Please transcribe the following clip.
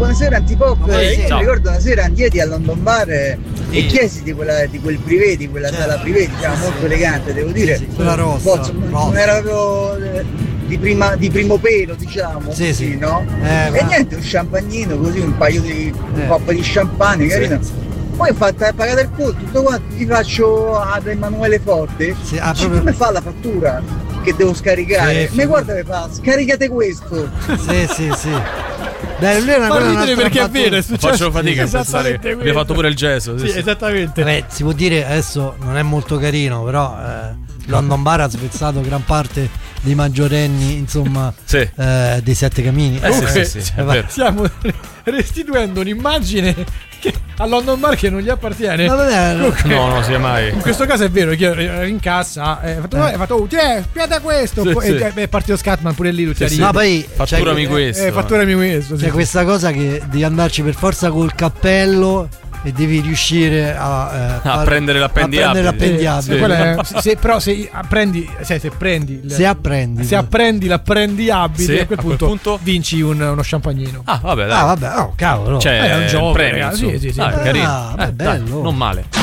buonasera Antipop. Sì, Mi ricordo una sera andieti a London Bar e chiesi di quel privé, di quella sala privé, diciamo, molto elegante, devo dire. Quella rossa. Non era proprio di primo pelo, diciamo. Sì, no? E niente, un champagnino così, un paio di coppe di champagne, carino. Poi ho fatto pagare il conto, tutto quanto, ti faccio ad Emanuele Forte. Come fa la fattura che devo scaricare? Mi guarda che fa, scaricate questo. Sì. Beh, lui è fa ridere perché è vero, è successo. Faccio fatica a pensare che abbia fatto pure il gesso. Sì, esattamente. Beh, si può dire, adesso non è molto carino, però London Bar ha spezzato gran parte dei maggiorenni, insomma, dei Sette Camini. Stiamo restituendo un'immagine a London Bar che non gli appartiene. No, sia mai. In questo caso è vero che ero in cassa, ha fatto spiata questo, è partito Scatman pure lì. No, poi fatturami questo. Fatturami questo. C'è questa cosa che devi andarci per forza col cappello e devi riuscire a prendere l'appendiabile. Però se apprendi l'appendiabile, a quel punto vinci uno champagnino. Vabbè, dai. Cavolo. Cioè, è un gioco, premio, ragazzi. Sì. Carino. Bello. Dai, non male.